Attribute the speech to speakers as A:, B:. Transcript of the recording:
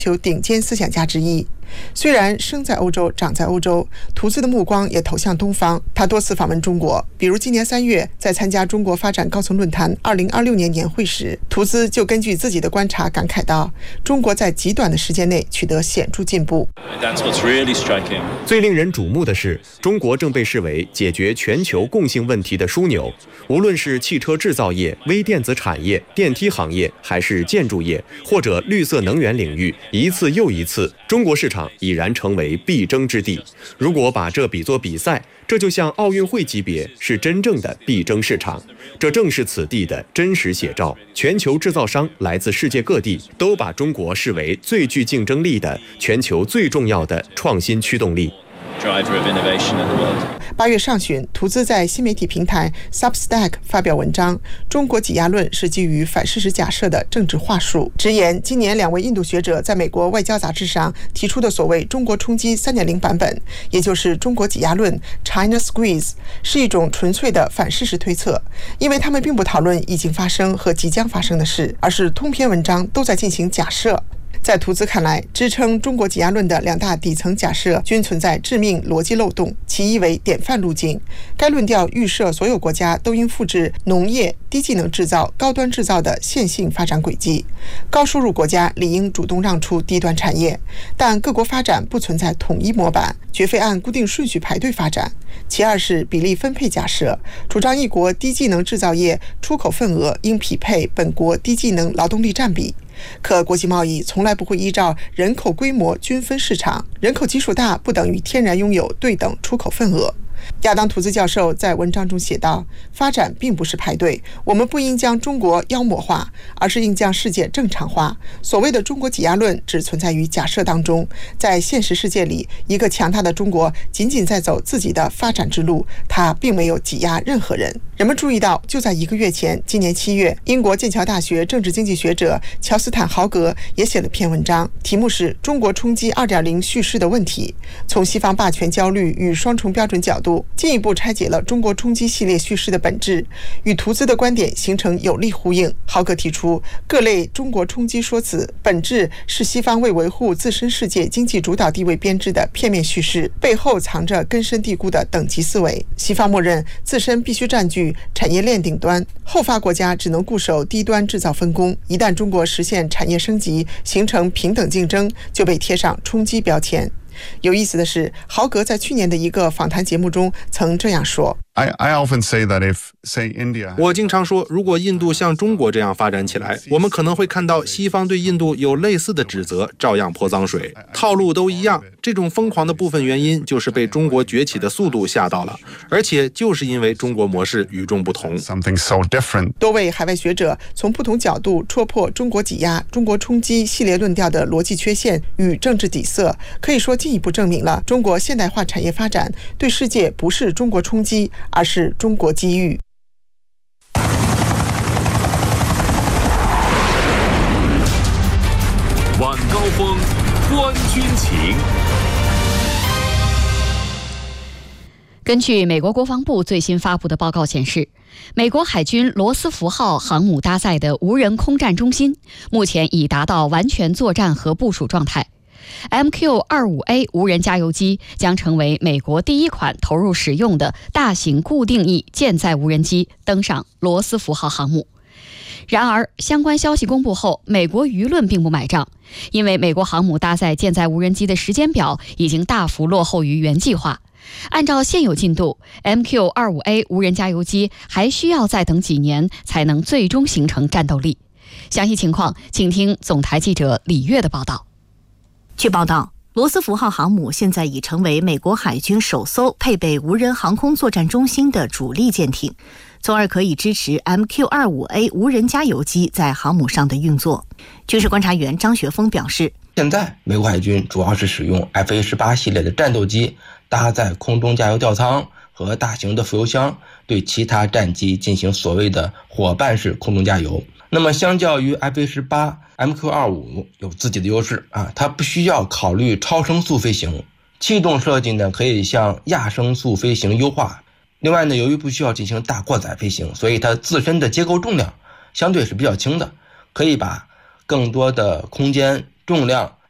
A: 球顶尖思想家之一。虽然生在欧洲长在欧洲，图兹的目光也投向东方。他多次访问中国，比如今年3月在参加中国发展高层论坛2026年年会时，图兹就根据自己的观察感慨道，中国在极短的时间内取得显著进步。
B: 最令人瞩目的是，中国正被视为解决全球共性问题的枢纽。无论是汽车制造业、微电子产业、电梯行业，还是建筑业或者绿色能源领域，一次又一次，中国市场已然成为必争之地。如果把这比作比赛，这就像奥运会级别，是真正的必争市场。这正是此地的真实写照。全球制造商来自世界各地，都把中国视为最具竞争力的、全球最重要的创新驱动力。
A: 8月上旬，图兹在新媒体平台 Substack 发表文章，中国挤压论是基于反事实假设的政治话术，直言今年2位印度学者在美国外交杂志上提出的所谓中国冲击 3.0 版本，也就是中国挤压论 China Squeeze， 是一种纯粹的反事实推测，因为他们并不讨论已经发生和即将发生的事，而是通篇文章都在进行假设。在图兹看来，支撑中国挤压论的2大底层假设均存在致命逻辑漏洞。其一为典范路径，该论调预设所有国家都应复制农业、低技能制造、高端制造的线性发展轨迹，高收入国家理应主动让出低端产业，但各国发展不存在统一模板，绝非按固定顺序排队发展。其二是比例分配假设，主张一国低技能制造业出口份额应匹配本国低技能劳动力占比。可国际贸易从来不会依照人口规模均分市场，人口基数大不等于天然拥有对等出口份额。亚当·图兹教授在文章中写道，发展并不是排队，我们不应将中国妖魔化，而是应将世界正常化。所谓的中国挤压论只存在于假设当中，在现实世界里，一个强大的中国仅仅在走自己的发展之路，它并没有挤压任何人。人们注意到，就在1个月前，今年7月，英国剑桥大学政治经济学者乔斯坦·豪格也写了篇文章，题目是《中国冲击 2.0 叙事的问题》，从西方霸权焦虑与双重标准角度，进一步拆解了中国冲击系列叙事的本质，与图兹的观点形成有力呼应。豪格提出，各类中国冲击说辞本质是西方为维护自身世界经济主导地位编织的片面叙事，背后藏着根深蒂固的等级思维。西方默认自身必须占据产业链顶端，后发国家只能固守低端制造分工。一旦中国实现产业升级，形成平等竞争，就被贴上冲击标签。有意思的是，豪格在去年的一个访谈节目中曾这样说。
C: 我经常说，如果印度像中国这样发展起来，我们可能会看到西方对印度有类似的指责，照样泼脏水，套路都一样。这种疯狂的部分原因就是被中国崛起的速度吓到了，而且就是因为中国模式与众不同。
A: 多位海外学者从不同角度戳破中国挤压、中国冲击系列论调的逻辑缺陷与政治底色，可以说进一步证明了中国现代化产业发展对世界不是中国冲击，而是中国机遇。
D: 晚高峰，观军情。
E: 根据美国国防部最新发布的报告显示，美国海军罗斯福号航母搭载的无人空战中心目前已达到完全作战和部署状态。MQ-25A 无人加油机将成为美国第一款投入使用的大型固定翼舰载无人机登上罗斯福号航母。然而，相关消息公布后，美国舆论并不买账，因为美国航母搭载舰载无人机的时间表已经大幅落后于原计划。按照现有进度， MQ-25A 无人加油机还需要再等几年才能最终形成战斗力。详细情况，请听总台记者李月的报道。
F: 据报道，罗斯福号航母现在已成为美国海军首艘配备无人航空作战中心的主力舰艇，从而可以支持 MQ-25A 无人加油机在航母上的运作。军事观察员张学峰表示，
G: 现在美国海军主要是使用 F-18 系列的战斗机搭载空中加油吊舱和大型的副油箱，对其他战机进行所谓的伙伴式空中加油。那么相较于 F-18 MQ-25 有自己的优势它不需要考虑超声速飞行，气动设计呢可以向亚声速飞行优化。另外呢，由于不需要进行大过载飞行，所以它自身的结构重量相对是比较轻的，可以把更多的空间重量